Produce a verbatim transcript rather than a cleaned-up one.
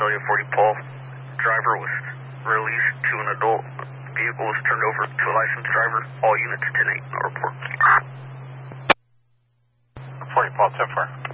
Azalea forty Paul. Driver was released to an adult. Vehicle was turned over to a licensed driver. All units ten eight, no report. forty Paul, ten four.